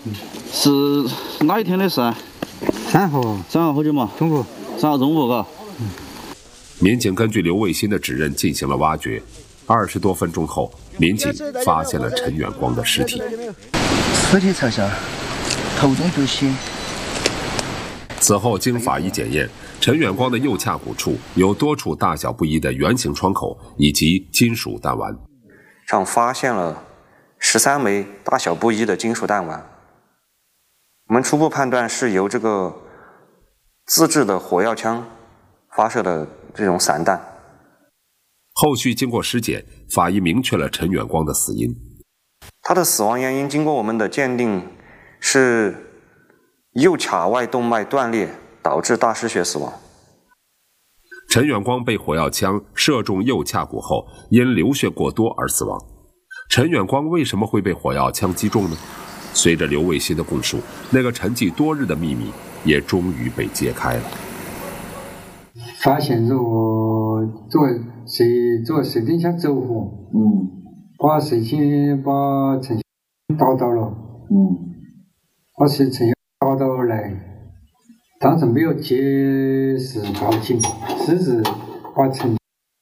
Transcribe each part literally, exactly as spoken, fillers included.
嗯、是哪一天的事啊？ 三号。 三号好久嘛？ 中午。 三号中午，嘎。 嗯。民警根据刘卫新的指认进行了挖掘，二十多分钟后，民警发现了陈远光的尸体。 尸体朝下，头中流血。 此后经法医检验，陈远光的右髂骨处有多处大小不一的圆形创口以及金属弹丸， 上发现了十三枚大小不一的金属弹丸。我们初步判断是由这个自制的火药枪发射的这种散弹。 后续经过尸检，法医明确了陈远光的死因。 他的死亡原因经过我们的鉴定是右髂外动脉断裂导致大失血死亡。 陈远光被火药枪射中右髂骨后，因流血过多而死亡。陈远光为什么会被火药枪击中呢？随着刘卫新的供述，那个沉寂多日的秘密也终于被揭开了。 发现着我做水做水灯箱走火，嗯，把水先把陈打倒了，嗯，把陈打倒来，当时没有及时报警，只是把陈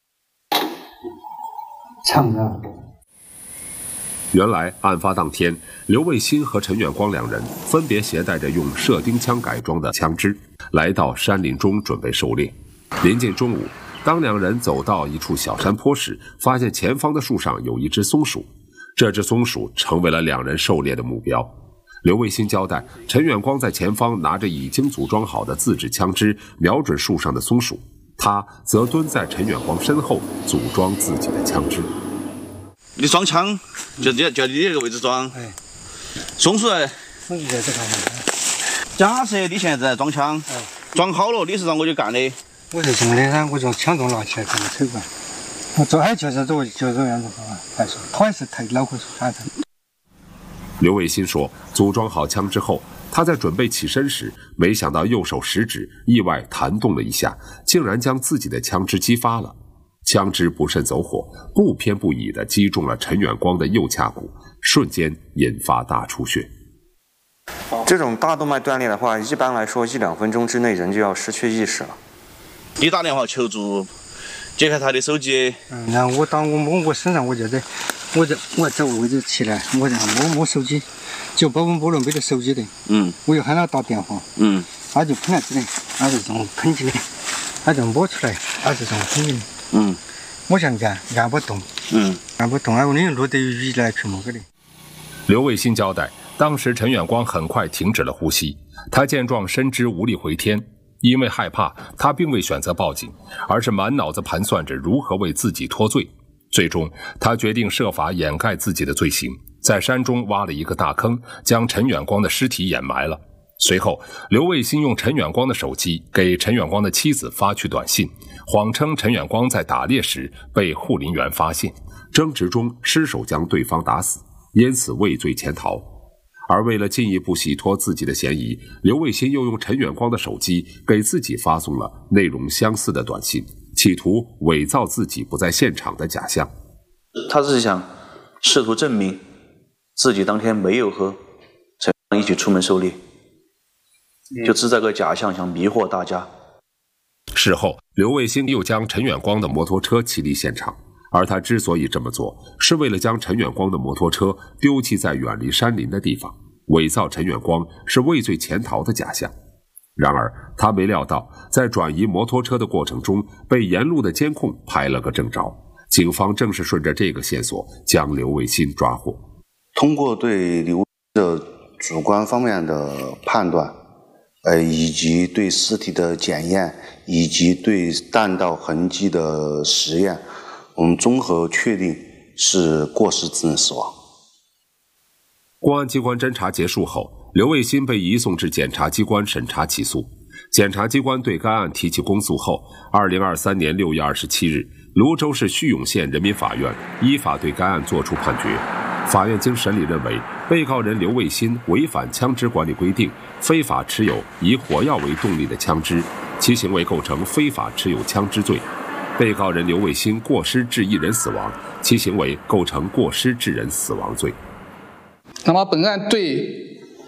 藏了。 原来案发当天，刘卫新和陈远光两人分别携带着用射钉枪改装的枪支，来到山林中准备狩猎。临近中午，当两人走到一处小山坡时，发现前方的树上有一只松鼠，这只松鼠成为了两人狩猎的目标。刘卫新交代，陈远光在前方拿着已经组装好的自制枪支，瞄准树上的松鼠，他则蹲在陈远光身后组装自己的枪支。 你装枪就就就你这个位置装，哎，松鼠在， 松鼠在这看。 假设你现在在装枪，哎，装好了，你是让我去干的。 我是装的噻，我从枪洞拿起来这么抽管。我这还就是这就这样子啊，还是他还是太恼火反正。 刘卫新说，组装好枪之后，他在准备起身时，没想到右手食指意外弹动了一下，竟然将自己的枪支击发了。枪支不慎走火，不偏不倚地击中了陈远光的右髂骨，瞬间引发大出血。 这种大动脉断裂的话，一般来说一两分钟之内人就要失去意识了。 你打电话求助，解开他的手机。 嗯，然后我当我摸我身上，我就在，我就我走我就起来，我然后摸摸手机，就保温波了没得手机的。嗯，我又喊他打电话。嗯，他就喷来这里，他就这么喷进来，他就摸出来，他就这么喷进来。嗯，我想按按不动，嗯，按不动，我你用落得雨来屏幕个的。 刘卫新交代，当时陈远光很快停止了呼吸，他见状深知无力回天，因为害怕，他并未选择报警，而是满脑子盘算着如何为自己脱罪。最终，他决定设法掩盖自己的罪行，在山中挖了一个大坑，将陈远光的尸体掩埋了。随后，刘卫新用陈远光的手机给陈远光的妻子发去短信，谎称陈远光在打猎时被护林员发现，争执中失手将对方打死，因此畏罪潜逃。而为了进一步洗脱自己的嫌疑，刘卫新又用陈远光的手机给自己发送了内容相似的短信，企图伪造自己不在现场的假象。 他是想试图证明自己当天没有和陈远光一起出门狩猎，就制造个假象，想迷惑大家。 事后，刘卫新又将陈远光的摩托车骑离现场，而他之所以这么做，是为了将陈远光的摩托车丢弃在远离山林的地方，伪造陈远光是畏罪潜逃的假象。然而，他没料到，在转移摩托车的过程中，被沿路的监控拍了个正着。警方正是顺着这个线索，将刘卫新抓获。 通过对刘的主观方面的判断，呃，以及对尸体的检验，以及对弹道痕迹的实验，我们综合确定是过失致人死亡。 公安机关侦查结束后，刘卫新被移送至检察机关审查起诉。检察机关对该案提起公诉后，二零二三年六月二十七日，泸州市叙永县人民法院依法对该案作出判决。法院经审理认为，被告人刘卫新违反枪支管理规定，非法持有以火药为动力的枪支，其行为构成非法持有枪支罪。被告人刘卫新过失致一人死亡，其行为构成过失致人死亡罪。 那么本案对